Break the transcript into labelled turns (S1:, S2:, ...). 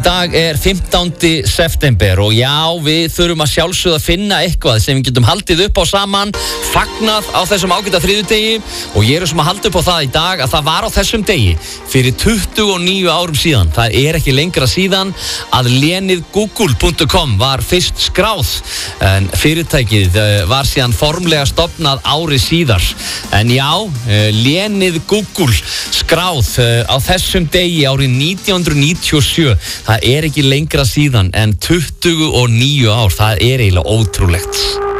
S1: Dag 15. september og já, við þurfum að sjálfsögða að finna eitthvað sem við getum haldið upp á saman, fagnað á þessum ágæta þriðjudegi og ég sem að halda upp á það í dag að það var á þessum degi fyrir 29 árum síðan. Það ekki lengra síðan að lénið google.com var fyrst skráð en fyrirtækið var síðan formlega stofnað ári síðar. En já, lénið Google skráð á þessum degi árið 1997. Það ekki lengra síðan en 29 ár. Það eiginlega ótrúlegt.